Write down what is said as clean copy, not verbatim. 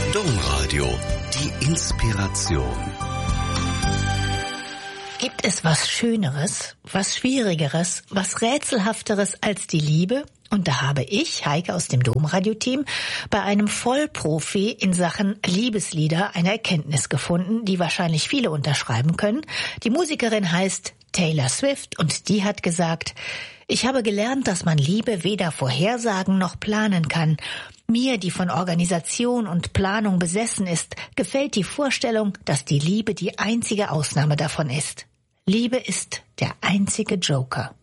Domradio, die Inspiration. Gibt es was Schöneres, was Schwierigeres, was Rätselhafteres als die Liebe? Und da habe ich, Heike aus dem Domradio-Team, bei einem Vollprofi in Sachen Liebeslieder eine Erkenntnis gefunden, die wahrscheinlich viele unterschreiben können. Die Musikerin heißt Taylor Swift und die hat gesagt: Ich habe gelernt, dass man Liebe weder vorhersagen noch planen kann. Mir, die von Organisation und Planung besessen ist, gefällt die Vorstellung, dass die Liebe die einzige Ausnahme davon ist. Liebe ist der einzige Joker.